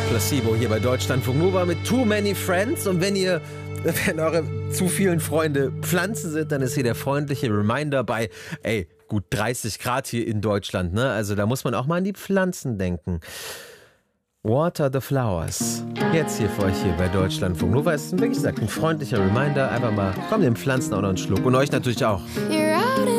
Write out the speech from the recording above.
Placebo hier bei Deutschlandfunk Nova mit Too Many Friends. Und wenn eure zu vielen Freunde Pflanzen sind, dann ist hier der freundliche Reminder bei, gut 30 Grad hier in Deutschland, ne? Also da muss man auch mal an die Pflanzen denken. Water the Flowers. Jetzt hier für euch hier bei Deutschlandfunk Nova ist, wie gesagt, ein freundlicher Reminder. Einfach mal, komm, den Pflanzen auch noch einen Schluck. Und euch natürlich auch. You're